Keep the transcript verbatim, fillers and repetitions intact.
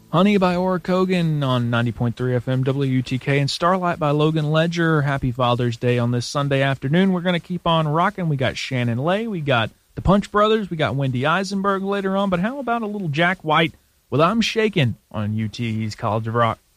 Honey by Ora Kogan on ninety point three F M W T K, and Starlight by Logan Ledger. Happy Father's Day on this Sunday afternoon. We're going to keep on rocking. We got Shannon Lay, we got the Punch Brothers, we got Wendy Eisenberg later on, but how about a little Jack White with I'm Shakin' on U T E's College of Rock?